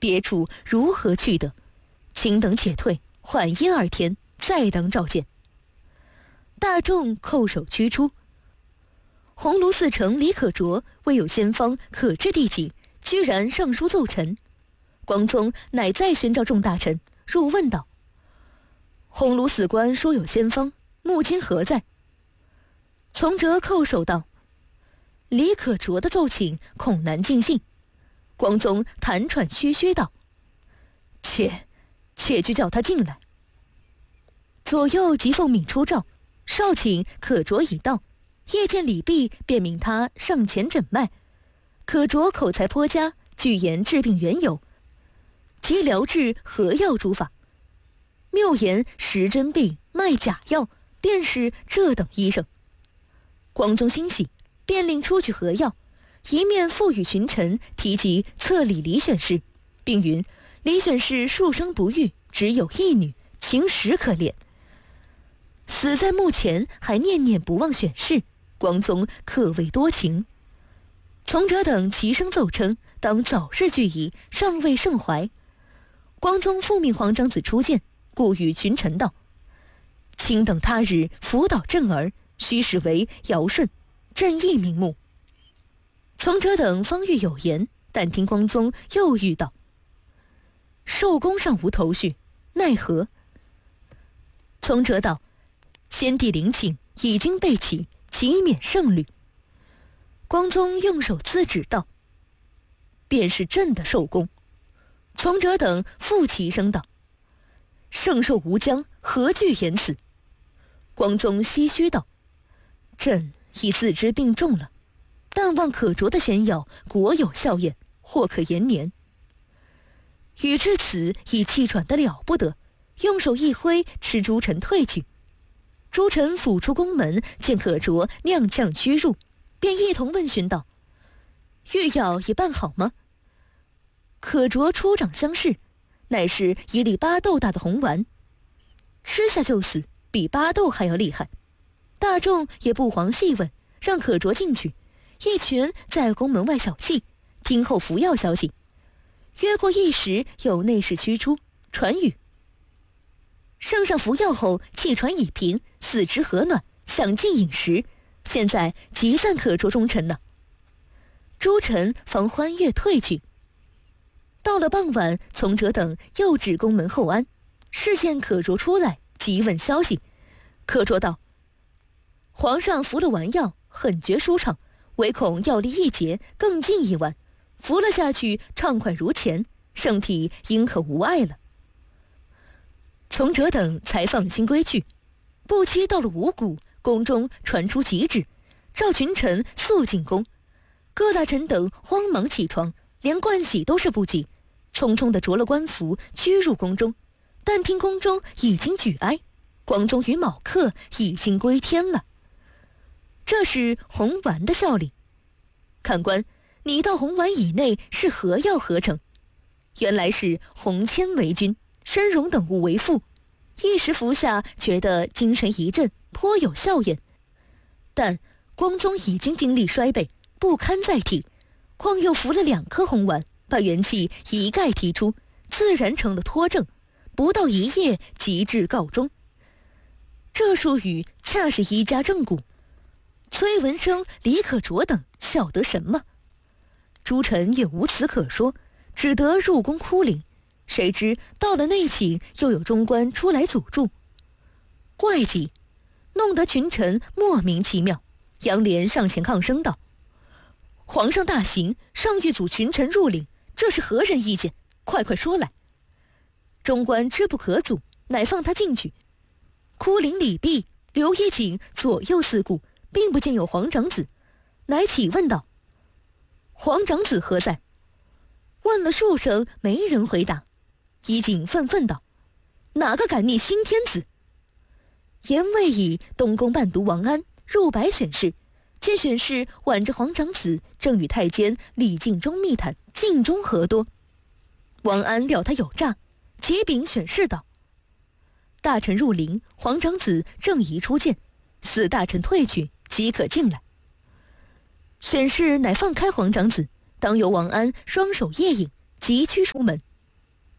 别处如何去得？请等且退，缓1、2天，再当召见。大众叩首驱出。鸿胪寺丞李可灼未有先方可治地景，居然上书奏陈。光宗乃再宣召众大臣入问道：鸿胪寺官说有先方，目今何在？从哲叩首道：李可灼的奏请恐难尽信。光宗弹喘吁吁道：且去叫他进来。左右即奉命出诏，少请可灼已到。夜见李泌，便命他上前诊脉。可灼口才颇佳，具言治病缘由，即疗治合药诸法。谬言识真病，卖假药，便是这等医生。光宗欣喜，便令出去合药，一面复与群臣提及册里李选侍，并云李选侍数生不育，只有一女，情实可怜。死在墓前，还念念不忘选侍，光宗可谓多情。从哲等齐声奏称，当早日聚仪，尚未盛怀。光宗复命皇长子出见，故与群臣道：请等他日辅导正儿，须使为尧舜，朕亦明目。从哲等方欲有言，但听光宗又欲道：寿宫上无头绪，奈何？从哲道：先帝陵寝已经备齐，岂免圣虑？光宗用手自指道：便是朕的寿宫。从哲等复齐声道：圣寿无疆，何惧言辞？光宗唏嘘道：朕已自知病重了，但望可灼的仙药果有效验，或可延年。语至此，已气喘得了不得，用手一挥，持诸臣退去。诸臣甫出宫门，见可灼踉跄趋入，便一同问询道：御药已办好吗？可灼出掌相视，乃是一粒巴豆大的红丸，吃下就死，比巴豆还要厉害。大众也不遑细问，让可灼进去，一群在宫门外小憩，听候服药消息。约过1时，有内侍驱出，传语：圣上服药后，气喘已平，四肢和暖，想进饮食，现在极赞可灼忠臣呢。诸臣方欢悦退去。到了傍晚，从哲等又至宫门后安，视见可灼出来，急问消息。可灼道：皇上服了丸药，很觉舒畅，唯恐药力一竭，更进1丸，服了下去，畅快如前，圣体应可无碍了。从哲等才放心归去。不期到了五谷，宫中传出急旨，召群臣速进宫。各大臣等慌忙起床，连盥洗都是不及，匆匆地着了官服，驱入宫中。但听宫中已经举哀，光宗与卯客已经归天了。这是红丸的效力。看官，你到红丸以内是何药合成？原来是红铅为君，参茸等物为副。一时服下，觉得精神一振，颇有效验。但光宗已经精力衰惫，不堪再替，况又服了2颗红丸，把元气一概提出，自然成了脱症，不到1夜即至告终。这术语恰是一家正骨。崔文生、李可灼等晓得什么？诸臣也无词可说，只得入宫哭灵。谁知到了内寝，又有中官出来阻住，怪极，弄得群臣莫名其妙。杨涟上前抗声道：皇上大行，上谕阻群臣入陵，这是何人意见？快说来。中官知不可阻，乃放他进去。哭灵李泌、刘一景左右四顾，并不见有皇长子，乃起问道：皇长子何在？问了数声，没人回答。一景愤愤道：哪个敢逆新天子？言未已，东宫伴读王安入白选侍，见选侍挽着皇长子，正与太监李敬忠密谈，尽忠何多。王安料他有诈，启禀选侍道：大臣入陵，皇长子正宜出见，四大臣退去，即可进来。选侍乃放开皇长子，当由王安双手夜饮，急驱出门，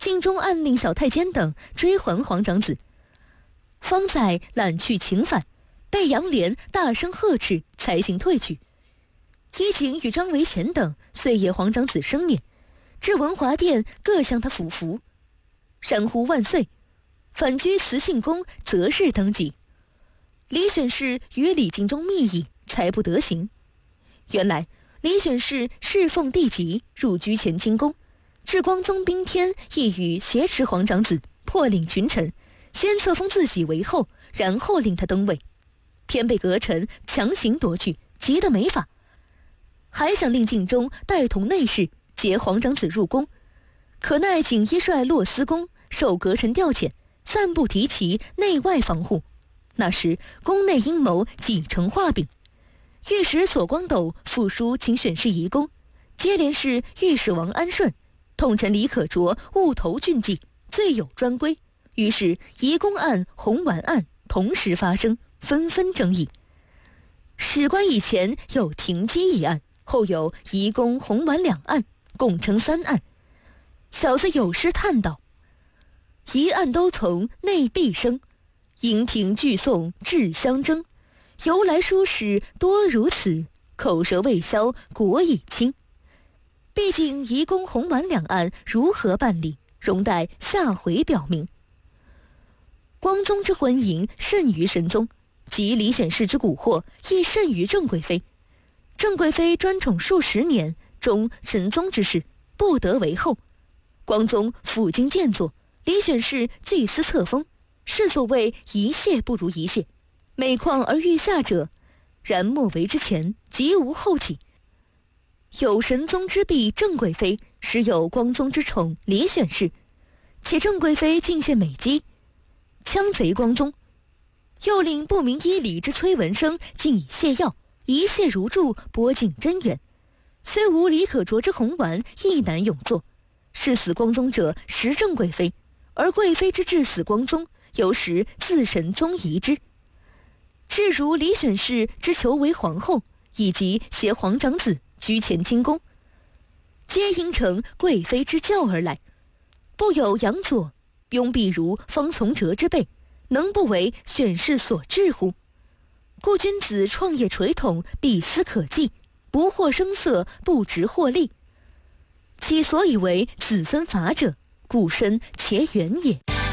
晋中暗令小太监等追还皇长子。方载揽去请返，被杨涟大声呵斥，才行退去。伊景与张维贤等遂野皇长子生辇，至文华殿各向他俯伏，山呼万岁。反居慈庆宫择日登基。李选侍与李敬忠密议，才不得行。原来李选侍侍奉帝籍，入居乾清宫，至光宗宾天亦与挟持皇长子，破令群臣，先册封自己为后，然后令他登位。偏被阁臣强行夺去，急得没法，还想令敬忠带同内侍劫皇长子入宫，可奈锦衣帅骆思恭受阁臣调遣，暂不提其内外防护。那时宫内阴谋几成画饼，御史左光斗复书请选侍移宫，接连是御史王安顺、痛陈李可灼误投郡计，罪有专规。于是移宫案、红丸案同时发生，纷纷争议。史官以前有停机一案，后有移宫、红丸两案，共称3案。小子有诗叹道：一案都从内必生，营庭俱讼志相争。由来书史多如此，口舌未消国已清。毕竟移宫、红丸两案如何办理，容待下回表明。光宗之昏淫甚于神宗，及李选侍之蛊惑亦甚于郑贵妃。郑贵妃专宠数十年，终神宗之事，不得为后。光宗抚今建作，李选侍据思册封，是所谓一谢不如一谢，每况而欲下者，然莫为之前，即无后起。有神宗之婢郑贵妃，实有光宗之宠李选侍，且郑贵妃尽献美姬，枪贼光宗，又令不明医理之崔文生竟以泻药，一泻如注，拨尽真源。虽无李可灼之红丸，亦难永作。是死光宗者实郑贵妃，而贵妃之致死光宗，有时自神宗疑之。至如李选侍之求为皇后，以及携皇长子居乾清宫，皆因承贵妃之教而来。不有杨左、雍必如、方从哲之辈，能不为选侍所致乎？故君子创业垂统，必思可计，不惑声色，不执获利。其所以为子孙法者，故深且远也。